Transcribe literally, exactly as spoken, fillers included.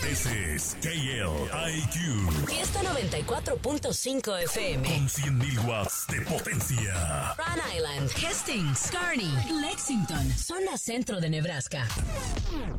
Este es K L I Q. Fiesta noventa y cuatro punto cinco F M. Con cien mil watts de potencia. Rhode Island, Hastings, Kearney, Lexington, zona centro de Nebraska.